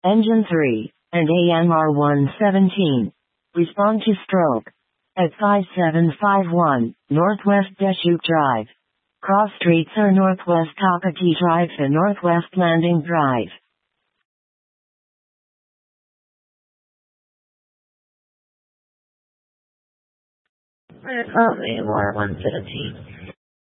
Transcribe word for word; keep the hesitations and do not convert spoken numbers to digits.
Engine three, and A M R one seventeen. Respond to stroke. At five seven five one, Northwest Deschutes Drive. Cross streets are Northwest Takati Drive and Northwest Landing Drive. A M R one seventeen.